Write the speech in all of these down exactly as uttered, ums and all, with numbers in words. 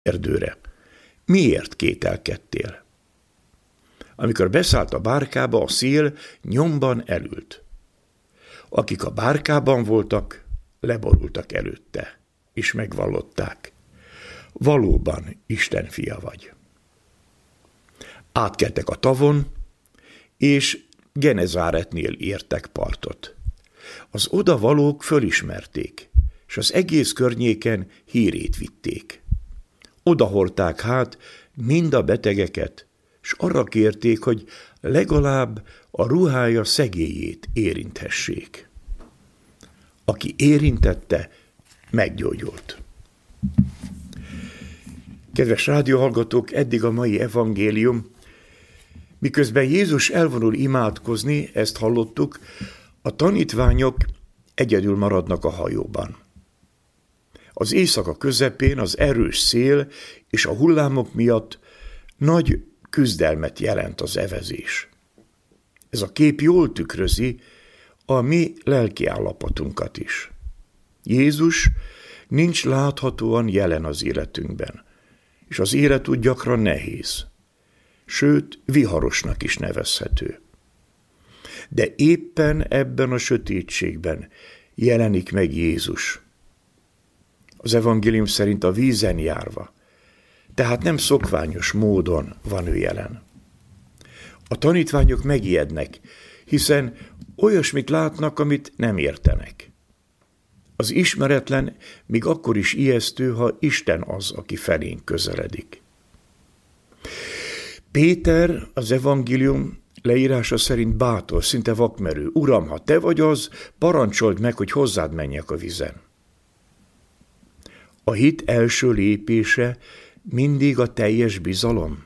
erdőre. Miért kételkedtél? Amikor beszállt a bárkába, a szél nyomban elült. Akik a bárkában voltak, leborultak előtte, és megvallották. Valóban Isten fia vagy. Átkeltek a tavon, és Genezáretnél értek partot. Az odavalók fölismerték, és az egész környéken hírét vitték. Odahordták hát mind a betegeket, s arra kérték, hogy legalább a ruhája szegélyét érinthessék. Aki érintette, meggyógyult. Kedves rádióhallgatók, eddig a mai evangélium. Miközben Jézus elvonul imádkozni, ezt hallottuk, a tanítványok egyedül maradnak a hajóban. Az éjszaka közepén az erős szél és a hullámok miatt nagy küzdelmet jelent az evezés. Ez a kép jól tükrözi a mi lelki állapotunkat is. Jézus nincs láthatóan jelen az életünkben, és az élet úgy gyakran nehéz, sőt, viharosnak is nevezhető. De éppen ebben a sötétségben jelenik meg Jézus. Az evangélium szerint a vízen járva, tehát nem szokványos módon van ő jelen. A tanítványok megijednek, hiszen olyasmit látnak, amit nem értenek. Az ismeretlen még akkor is ijesztő, ha Isten az, aki felénk közeledik. Péter, az evangélium leírása szerint bátor, szinte vakmerő. Uram, ha te vagy az, parancsold meg, hogy hozzád menjek a vízen. A hit első lépése mindig a teljes bizalom.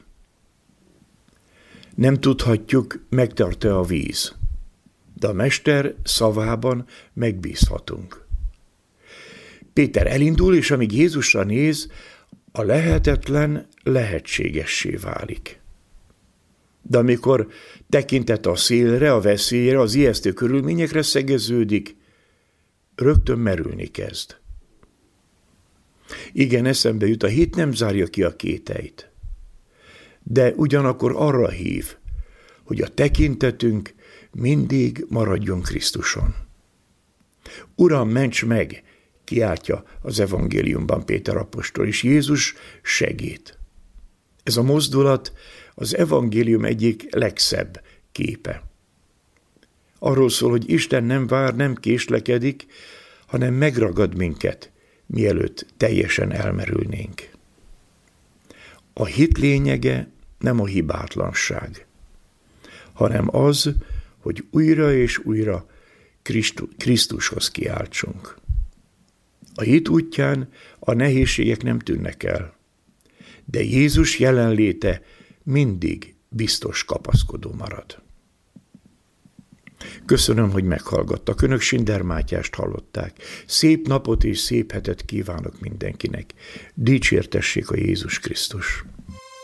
Nem tudhatjuk, megtart-e a víz, de a mester szavában megbízhatunk. Péter elindul, és amíg Jézusra néz, a lehetetlen lehetségessé válik. De amikor tekintet a szélre, a veszélyre, az ijesztő körülményekre szegeződik, rögtön merülni kezd. Igen, eszembe jut, a hit nem zárja ki a kételyt, de ugyanakkor arra hív, hogy a tekintetünk mindig maradjon Krisztuson. Uram, ments meg, kiáltja az evangéliumban Péter apostol, és Jézus segít. Ez a mozdulat az evangélium egyik legszebb képe. Arról szól, hogy Isten nem vár, nem késlekedik, hanem megragad minket, mielőtt teljesen elmerülnénk. A hit lényege nem a hibátlanság, hanem az, hogy újra és újra Krisztushoz kiáltsunk. A hit útján a nehézségek nem tűnnek el, de Jézus jelenléte mindig biztos kapaszkodó marad. Köszönöm, hogy meghallgattak. Önök Sinder Mátyást hallották. Szép napot és szép hetet kívánok mindenkinek. Dicsértessék a Jézus Krisztus!